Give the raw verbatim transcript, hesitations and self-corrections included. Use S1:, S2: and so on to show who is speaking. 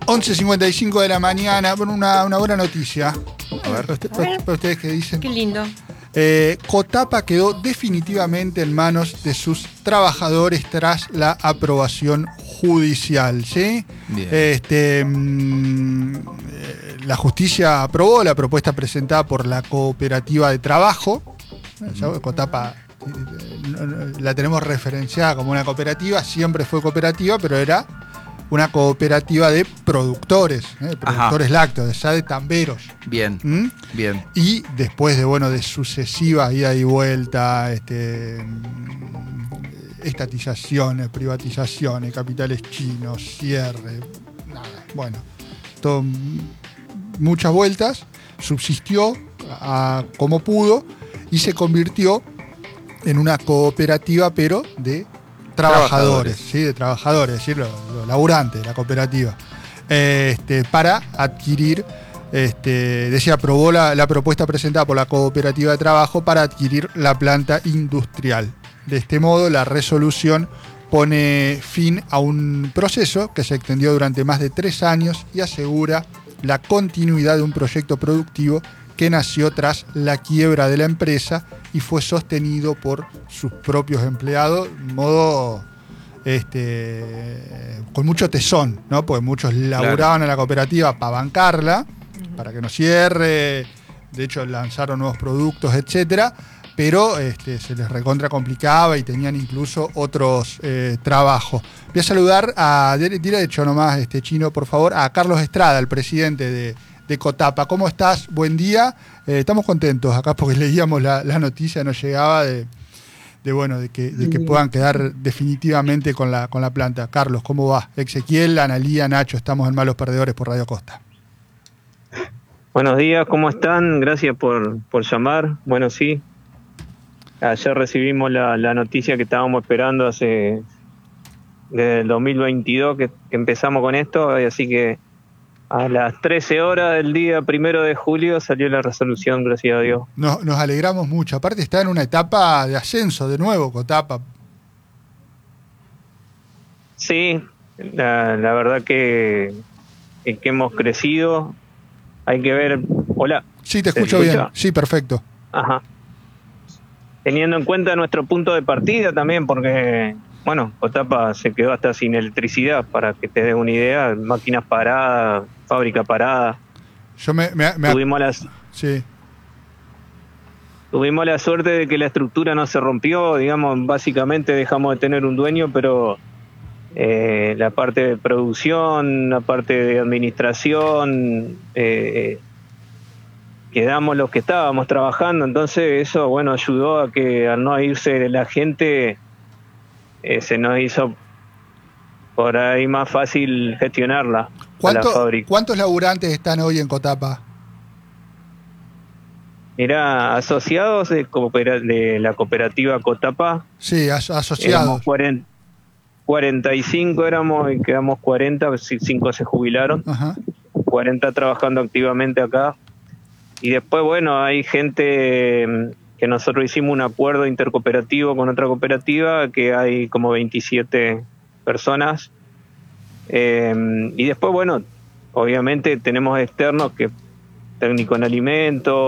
S1: once cincuenta y cinco de la mañana, bueno, una, una buena noticia. A ver, usted, para ustedes qué dicen.
S2: Qué lindo.
S1: Eh, Cotapa quedó definitivamente en manos de sus trabajadores tras la aprobación judicial, ¿sí?
S3: Bien.
S1: Este, mmm, eh, la justicia aprobó la propuesta presentada por la cooperativa de trabajo. Uh-huh. Cotapa eh, la tenemos referenciada como una cooperativa, siempre fue cooperativa, pero era una cooperativa de productores, ¿eh? productores Ajá. lácteos, ya de tamberos.
S3: Bien,
S1: ¿Mm?
S3: bien.
S1: Y después de, bueno, de sucesivas ida y vuelta, este, estatizaciones, privatizaciones, capitales chinos, cierre, nada, bueno, todo, muchas vueltas, subsistió a, como pudo y se convirtió en una cooperativa, pero de trabajadores, trabajadores. ¿sí? de trabajadores, es decir, los, los laburantes de la cooperativa, eh, este, para adquirir, este, decía, aprobó la, la propuesta presentada por la cooperativa de trabajo para adquirir la planta industrial. De este modo, la resolución pone fin a un proceso que se extendió durante más de tres años y asegura la continuidad de un proyecto productivo que nació tras la quiebra de la empresa y fue sostenido por sus propios empleados, de modo este, con mucho tesón, ¿no? Porque muchos laburaban claro. en la cooperativa para bancarla, uh-huh. para que no cierre, de hecho lanzaron nuevos productos, etcétera, pero este, se les recontra complicaba y tenían incluso otros eh, trabajos. Voy a saludar a, derecho nomás, este, Chino, por favor, a Carlos Estrada, el presidente de de Cotapa. ¿Cómo estás? Buen día. Eh, estamos contentos acá porque leíamos la, la noticia, nos llegaba de, de bueno, de que, de que puedan quedar definitivamente con la, con la planta. Carlos, ¿cómo va? Ezequiel, Analía, Nacho, estamos en Malos Perdedores por Radio Costa.
S4: Buenos días, ¿cómo están? Gracias por, por llamar. Bueno, sí. Ayer recibimos la, la noticia que estábamos esperando hace desde el dos mil veintidós que, que empezamos con esto, así que a las trece horas del día primero de julio salió la resolución, gracias a Dios.
S1: Nos, nos alegramos mucho. Aparte está en una etapa de ascenso de nuevo, Cotapa.
S4: Sí, la, la verdad que, que hemos crecido. Hay que ver... Hola.
S1: Sí, te escucho bien. Sí, perfecto.
S4: Ajá. Teniendo en cuenta nuestro punto de partida también, porque... Bueno, Cotapa se quedó hasta sin electricidad, para que te des una idea, máquinas paradas, fábrica parada.
S1: Yo me, me, me...
S4: Tuvimos las...
S1: Sí.
S4: Tuvimos la suerte de que la estructura no se rompió, digamos, básicamente dejamos de tener un dueño, pero eh, la parte de producción, la parte de administración, eh, quedamos los que estábamos trabajando, entonces eso, bueno, ayudó a que al no irse la gente... Eh, se nos hizo por ahí más fácil gestionarla.
S1: ¿Cuánto, ¿Cuántos laburantes están hoy en Cotapa?
S4: Mirá, asociados de, de la cooperativa Cotapa.
S1: Sí, as asociados.
S4: cuarenta, cuarenta y cinco éramos y quedamos cuarenta, cinco se jubilaron. Ajá. cuarenta trabajando activamente acá. Y después, bueno, hay gente... que nosotros hicimos un acuerdo intercooperativo con otra cooperativa, que hay como veintisiete personas. Eh, y después, bueno, obviamente tenemos externos, que técnico en alimentos,